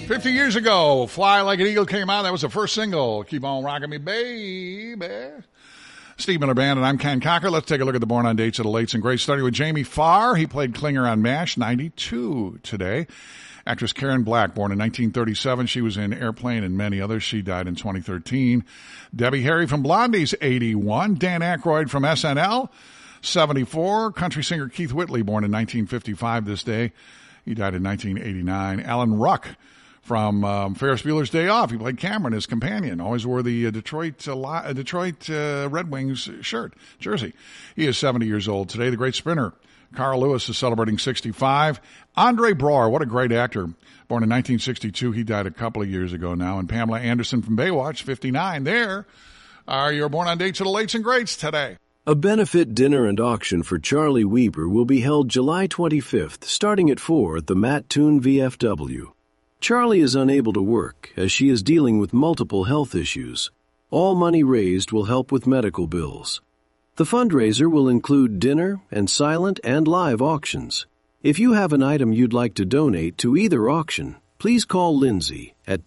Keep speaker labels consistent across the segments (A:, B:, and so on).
A: 50 years ago, Fly Like an Eagle came out. That was the first single. Keep on rocking me, baby. Steve Miller Band, and I'm Ken Cocker. Let's take a look at the Born on Dates of the Lates and Greats, starting with Jamie Farr. He played Klinger on MASH, 92 today. Actress Karen Black, born in 1937. She was in Airplane and many others. She died in 2013. Debbie Harry from Blondie's 81. Dan Aykroyd from SNL, 74. Country singer Keith Whitley, born in 1955 this day. He died in 1989. Alan Ruck from Ferris Bueller's Day Off. He played Cameron, his companion. Always wore the Detroit Red Wings jersey. He is 70 years old today. The great sprinter Carl Lewis is celebrating 65. Andre Braugher, what a great actor. Born in 1962. He died a couple of years ago now. And Pamela Anderson from Baywatch, 59. There are your Born on Dates of the Lates and Greats today.
B: A benefit dinner and auction for Charlie Weber will be held July 25th, starting at 4 at the Matt Toon VFW. Charlie is unable to work as she is dealing with multiple health issues. All money raised will help with medical bills. The fundraiser will include dinner and silent and live auctions. If you have an item you'd like to donate to either auction, please call Lindsay at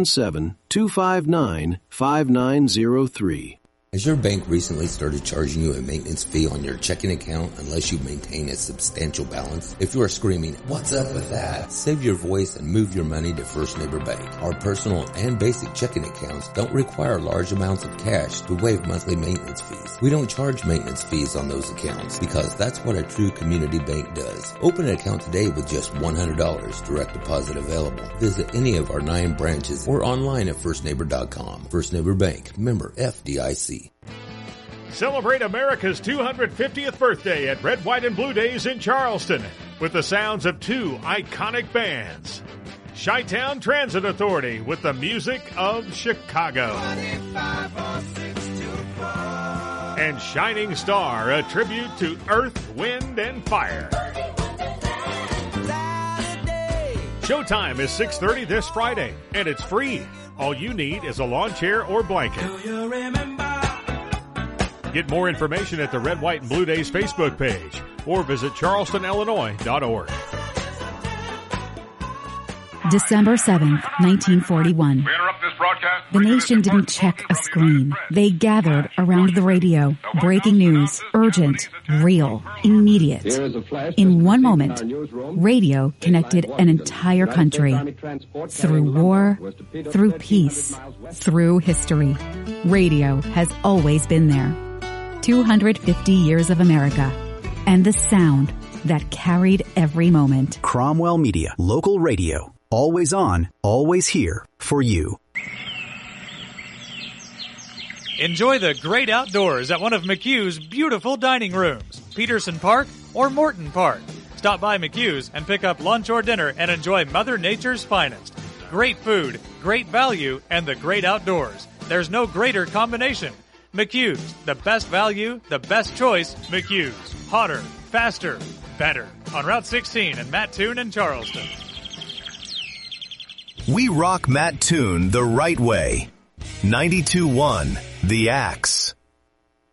B: 217-259-5903.
C: Has your bank recently started charging you a maintenance fee on your checking account unless you maintain a substantial balance? If you are screaming, "What's up with that?" save your voice and move your money to First Neighbor Bank. Our personal and basic checking accounts don't require large amounts of cash to waive monthly maintenance fees. We don't charge maintenance fees on those accounts because that's what a true community bank does. Open an account today with just $100, direct deposit available. Visit any of our 9 branches or online at firstneighbor.com. First Neighbor Bank, member FDIC.
D: Celebrate America's 250th birthday at Red, White, and Blue Days in Charleston with the sounds of 2 iconic bands. Chi-Town Transit Authority with the music of Chicago. And Shining Star, a tribute to Earth, Wind, and Fire. Showtime is 6:30 this Friday, and it's free. All you need is a lawn chair or blanket. Get more information at the Red, White, and Blue Days Facebook page or visit charlestonillinois.org.
E: December 7th, 1941.
F: We interrupt this broadcast.
E: The nation didn't check a screen. They gathered around the radio. Breaking news. Urgent. Real. Immediate. In one moment, radio connected an entire country. Through war, through peace, through history. Radio has always been there. 250 years of America. And the sound that carried every moment.
G: Cromwell Media. Local radio. Always on, always here for you.
H: Enjoy the great outdoors at one of McHugh's beautiful dining rooms, Peterson Park or Morton Park. Stop by McHugh's and pick up lunch or dinner and enjoy Mother Nature's finest. Great food, great value, and the great outdoors. There's no greater combination. McHugh's, the best value, the best choice, McHugh's. Hotter, faster, better. On Route 16 in Matt Toon and Charleston.
I: We rock Matt Toon the right way. 92.1 The Axe.